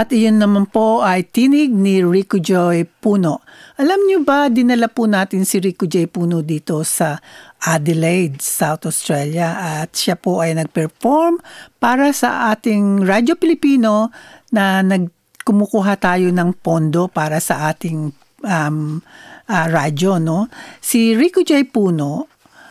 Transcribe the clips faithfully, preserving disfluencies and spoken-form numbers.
At iyon naman po ay tinig ni Rico Joy Puno. Alam niyo ba, dinala po natin si Rico Joy Puno dito sa Adelaide, South Australia. At siya po ay nag-perform para sa ating Radyo Pilipino na nagkumukuha tayo ng pondo para sa ating um, uh, radyo. No? Si Rico Joy Puno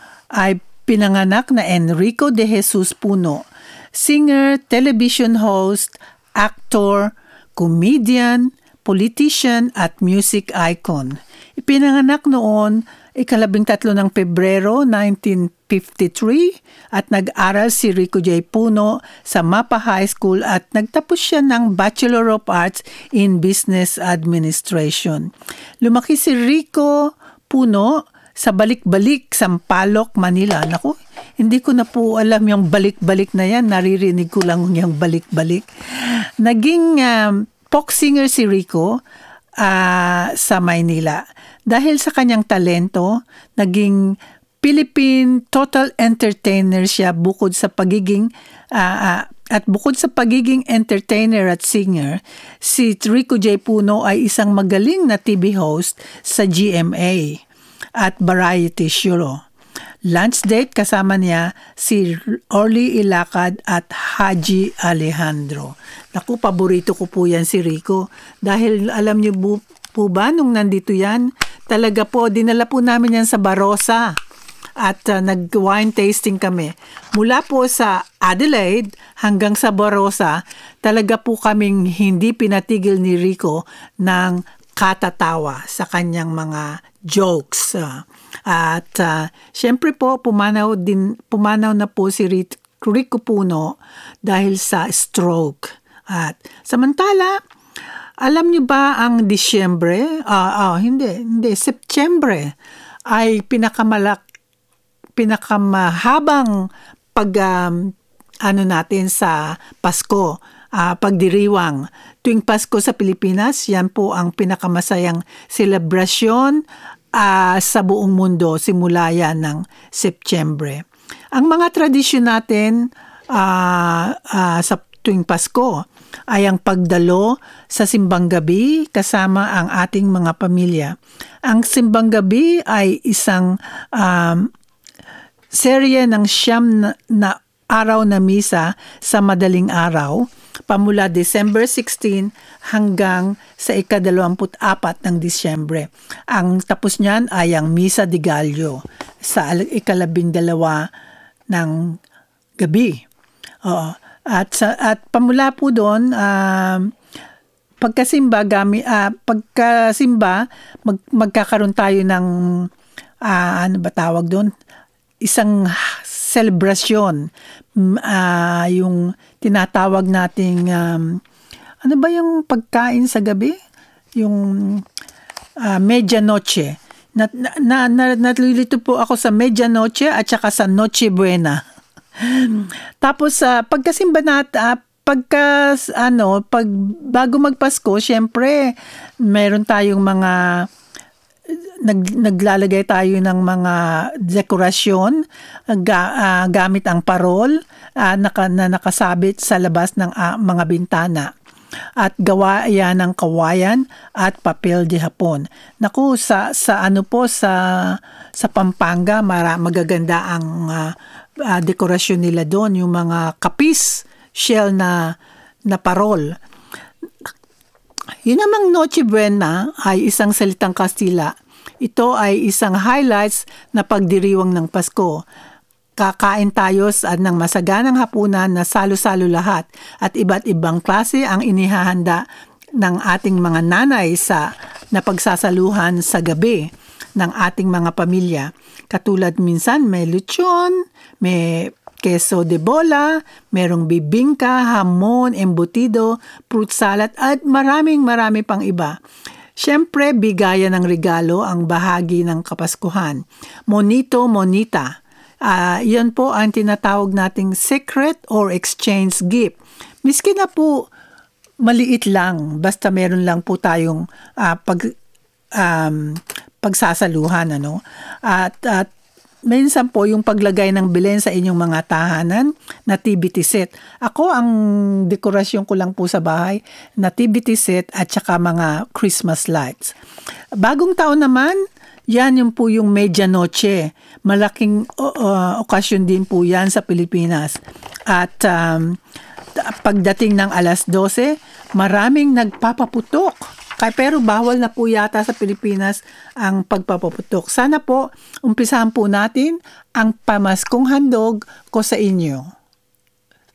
ay pinanganak na Enrico de Jesus Puno, singer, television host, actor, comedian, politician at music icon. Ipinanganak noon ikalabing tatlo ng Pebrero nineteen fifty-three at nag-aral si Rico Joy Puno sa Mapa High School at nagtapos siya ng Bachelor of Arts in Business Administration. Lumaki si Rico Puno sa Balik-Balik, Sampaloc, Manila. Naku, hindi ko na po alam yung balik-balik na yan. Naririnig ko lang yung balik-balik. Naging um, folk singer si Rico uh, sa Maynila. Dahil sa kanyang talento, naging Philippine Total Entertainer siya bukod sa pagiging uh, uh, at bukod sa pagiging entertainer at singer, si Rico Joy Puno ay isang magaling na T V host sa G M A at variety show. Lunch date kasama niya si Orly Ilacad at Haji Alejandro. Naku, paborito ko po yan si Rico. Dahil alam niyo po, po ba, nung nandito yan, talaga po, dinala po namin yan sa Barossa. At uh, nag-wine tasting kami. Mula po sa Adelaide hanggang sa Barossa, talaga po kaming hindi pinatigil ni Rico ng katatawa sa kanyang mga jokes. Uh, at uh, syempre po pumanaw din pumanaw na po si Rico Puno dahil sa stroke. At samantala, alam niyo ba ang Disyembre, ah uh, uh, hindi, hindi Setyembre ay pinakamalak pinakamahabang pag um, ano natin sa Pasko. Uh, pagdiriwang. Tuwing Pasko sa Pilipinas, yan po ang pinakamasayang selebrasyon uh, sa buong mundo, simula yan ng Setyembre. Ang mga tradisyon natin uh, uh, sa tuwing Pasko ay ang pagdalo sa simbang gabi kasama ang ating mga pamilya. Ang simbang gabi ay isang um, serye ng siyam na, na araw na misa sa madaling araw, pamula December sixteenth hanggang sa ikadalawamput apat ng Disyembre. Ang tapos niyan ay ang Misa de Gallo sa ikalabing dalawa ng gabi. Oo. At, sa, at pamula po doon, uh, pagkasimba, gami, uh, pagkasimba mag, magkakaroon tayo ng, uh, ano ba tawag doon? Isang selebrasyon, uh, yung tinatawag nating um, ano ba yung pagkain sa gabi? Yung uh, medianoche. Na, na, na, natulito po ako sa medianoche at saka sa Noche Buena. Tapos uh, pagkasimba nat uh, pagka ano, pag bago magpasko, syempre meron tayong mga nag, naglalagay tayo ng mga dekorasyon ga, uh, gamit ang parol uh, naka, na nakasabit sa labas ng uh, mga bintana. At gawa yan ng kawayan at papel de hapon. Naku, sa sa ano po sa sa Pampanga, mara, magaganda ang uh, uh, dekorasyon nila doon, yung mga kapis shell na na parol. Yun namang Noche Buena ay isang salitang Kastila. Ito ay isang highlights na pagdiriwang ng Pasko. Kakain tayo sa ng masaganang hapunan na salo-salo lahat at iba't ibang klase ang inihahanda ng ating mga nanay sa napagsasaluhan sa gabi ng ating mga pamilya. Katulad minsan may lechon, may queso de bola, merong bibingka, hamon, embutido, fruit salad at maraming marami pang iba. Siyempre, bigayan ng regalo ang bahagi ng Kapaskuhan. Monito, monita. Uh, yan po ang tinatawag nating secret or exchange gift. Miski na po maliit lang, basta meron lang po tayong uh, pag, um, pagsasaluhan. Ano? At, at minsan po yung paglagay ng Belen sa inyong mga tahanan, nativity set. Ako, ang dekorasyon ko lang po sa bahay, nativity set at saka mga Christmas lights. Bagong taon naman, yan yung po yung medianoche. Malaking uh, okasyon din po yan sa Pilipinas. At um, pagdating ng alas dose, maraming nagpapaputok. Kaya pero bawal na po yata sa Pilipinas ang pagpapaputok. Sana po, umpisahan po natin ang pamaskong handog ko sa inyo.